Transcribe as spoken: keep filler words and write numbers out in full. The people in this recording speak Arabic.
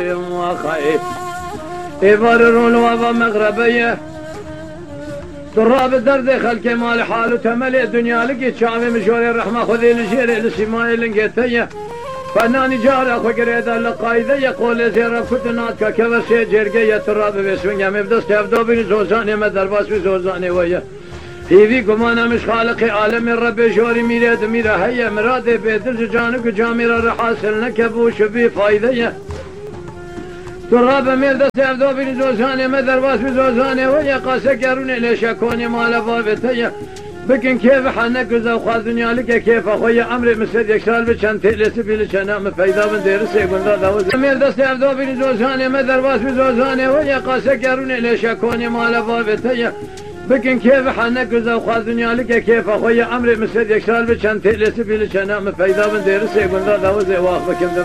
وخيف يبررون وابا مغربية تراب الدرد خلق مال حال وتملي الدنيا لقيت شامي مشوري الرحمة خذي لشيري لسماي لنقيتية فناني جارة خقريدا لقايدة يقول زيرا كتناتك كبسي جرقية تراب بسوين يمي بدست يبدو بني زوزاني مدرباس بزوزاني ويا هيفي كمانا مش خالقي عالم الرب جوري ميراد ميرا هيا مرادي بيدل جانك جاميرا رحاسل نكبوش بي فايدة تراب ميل دست يبدو بني زوزاني مدرباس بزوزاني ويا قاسة قروني ليش اكوني مالا بابتيا بكن كيف حنك وزوخات دنيا لك كيف اخويا عمري مسد يكسال بچن تلس بيل چنام فايدا من دير سي گندا داوز ميل دست يبدو بني زوزاني مدرباس بزوزاني ويا قاسة قروني ليش اكوني مالا بابتيا بكن كيف حنك وزوخات دنيا لك كيف اخويا عمري مسد يكسال بچن تلس بيل چنام فايدا من دير سي گندا داوز واخ بكن